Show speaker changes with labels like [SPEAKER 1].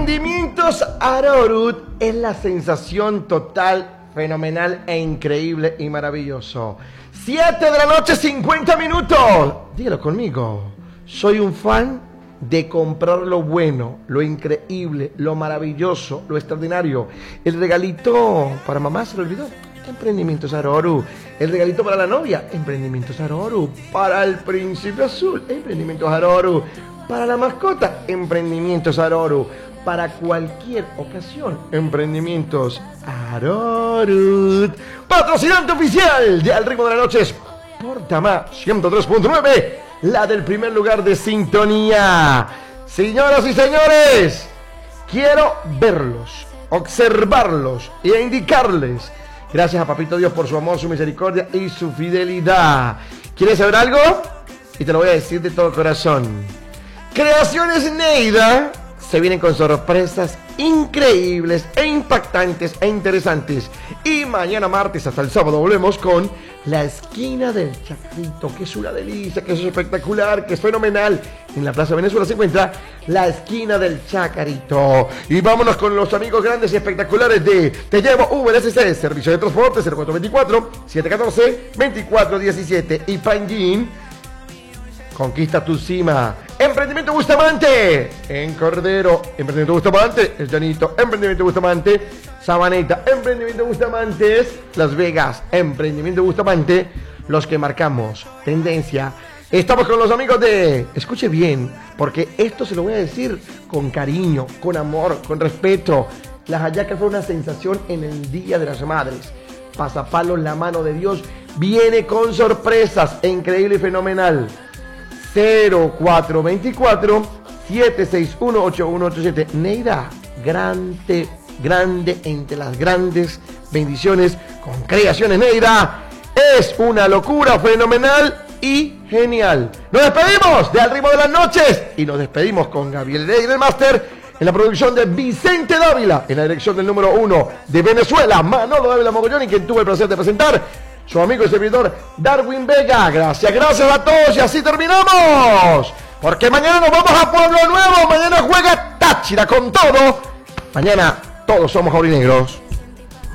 [SPEAKER 1] Emprendimientos Arorut es la sensación total, fenomenal e increíble y maravilloso. 7 de la noche, 50 minutos. Dígalo conmigo. Soy un fan de comprar lo bueno, lo increíble, lo maravilloso, lo extraordinario. El regalito para mamá se lo olvidó. Emprendimientos Arorut. El regalito para la novia. Emprendimientos Arorut. Para el príncipe azul. Emprendimientos Arorut. Para la mascota. Emprendimientos Arorut. Para cualquier ocasión. Emprendimientos Arorut. Patrocinante oficial de Al Ritmo de la Noche es Portamá 103.9. La del primer lugar de sintonía. Señoras y señores, quiero verlos, observarlos e indicarles. Gracias a Papito Dios por su amor, su misericordia y su fidelidad. ¿Quieres saber algo? Y te lo voy a decir de todo corazón. Creaciones Neida se vienen con sorpresas increíbles e impactantes e interesantes. Y mañana martes hasta el sábado volvemos con la esquina del Chacarito, que es una delicia, que es espectacular, que es fenomenal. En la Plaza Venezuela se encuentra la esquina del Chacarito. Y vámonos con los amigos grandes y espectaculares de Te Llevo VLCC, Servicio de Transporte 0424-714-2417 y Pangin. Conquista tu cima. Emprendimiento Bustamante en Cordero. Emprendimiento Bustamante El Llanito. Emprendimiento Bustamante Sabaneta. Emprendimiento Bustamante Las Vegas. Emprendimiento Bustamante, los que marcamos tendencia. Estamos con los amigos de... Escuche bien, porque esto se lo voy a decir con cariño, con amor, con respeto. Las hallacas fue una sensación en el Día de las Madres. Pasapalos, la mano de Dios viene con sorpresas, increíble y fenomenal. 0424-761-8187. Neida, grande entre las grandes bendiciones con Creaciones Neida. Es una locura fenomenal y genial. Nos despedimos de Al Ritmo de las Noches y nos despedimos con Gabriel Rey del Máster, en la producción de Vicente Dávila, en la dirección del número 1 de Venezuela, Manolo Dávila Mogollón, y quien tuvo el placer de presentar su amigo y servidor Darwin Vega. Gracias a todos y así terminamos. Porque mañana nos vamos a Pueblo Nuevo. Mañana juega Táchira con todo. Mañana todos somos aurinegros.